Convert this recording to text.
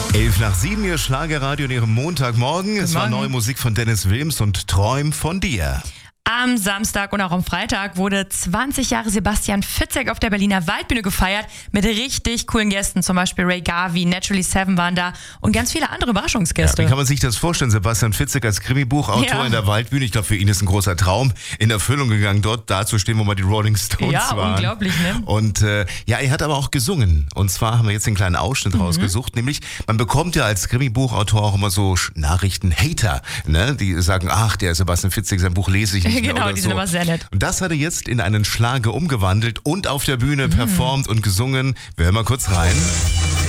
11:07, Ihr Schlagerradio in Ihrem Montagmorgen. Es war neue Musik von Dennis Wilms und Träum von dir. Am Samstag und auch am Freitag wurde 20 Jahre Sebastian Fitzek auf der Berliner Waldbühne gefeiert mit richtig coolen Gästen. Zum Beispiel Ray Garvey, Naturally Seven waren da und ganz viele andere Überraschungsgäste. Ja, wie kann man sich das vorstellen? Sebastian Fitzek als Krimi-Buchautor in der Waldbühne. Ich glaube, für ihn ist ein großer Traum in Erfüllung gegangen, dort dazustehen, wo mal die Rolling Stones waren. Ja, unglaublich, ne? Und er hat aber auch gesungen. Und zwar haben wir jetzt den kleinen Ausschnitt rausgesucht. Nämlich, man bekommt ja als Krimi-Buchautor auch immer so Nachrichten-Hater, ne? Die sagen, ach, der Sebastian Fitzek, sein Buch lese ich nicht. Genau, die sind immer sehr nett. Und das hat er jetzt in einen Schlager umgewandelt und auf der Bühne performt und gesungen. Wir hören mal kurz rein.